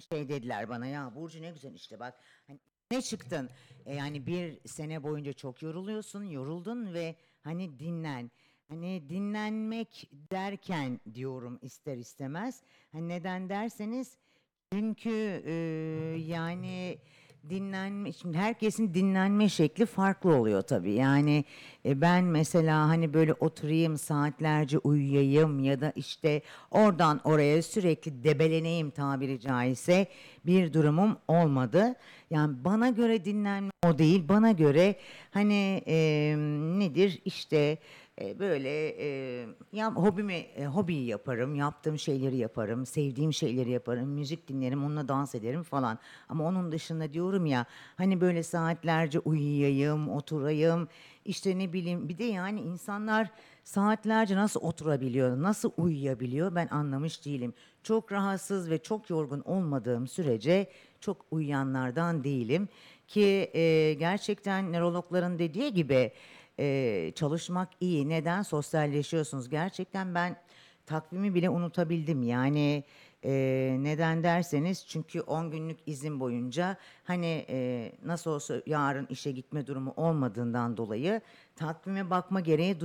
şey dediler bana, ya Burcu ne güzel işte bak hani ne çıktın. Yani bir sene boyunca çok yoruluyorsun, yoruldun ve hani dinlen. Hani dinlenmek derken diyorum ister istemez. Hani neden derseniz çünkü yani dinlenme, şimdi herkesin dinlenme şekli farklı oluyor tabii. Yani ben mesela hani böyle oturayım saatlerce uyuyayım ya da işte oradan oraya sürekli debeleneyim tabiri caizse bir durumum olmadı. Yani bana göre dinlenme o değil. Bana göre hani nedir işte böyle ya hobiyi yaparım, yaptığım şeyleri yaparım, sevdiğim şeyleri yaparım, müzik dinlerim, onunla dans ederim falan. Ama onun dışında diyorum ya hani böyle saatlerce uyuyayım, oturayım, işte ne bileyim bir de yani insanlar saatlerce nasıl oturabiliyor, nasıl uyuyabiliyor ben anlamış değilim. Çok rahatsız ve çok yorgun olmadığım sürece çok uyuyanlardan değilim ki gerçekten nörologların dediği gibi çalışmak iyi. Neden? Sosyalleşiyorsunuz. Gerçekten ben takvimi bile unutabildim. Yani neden derseniz çünkü 10 günlük izin boyunca hani nasıl olsa yarın işe gitme durumu olmadığından dolayı takvime bakma gereği